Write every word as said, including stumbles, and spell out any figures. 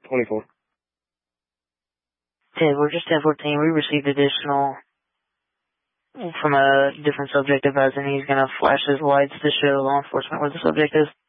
twenty-four. ten, we're just ten fourteen. We received additional from a different subject advising he's going to flash his lights to show law enforcement where the subject is.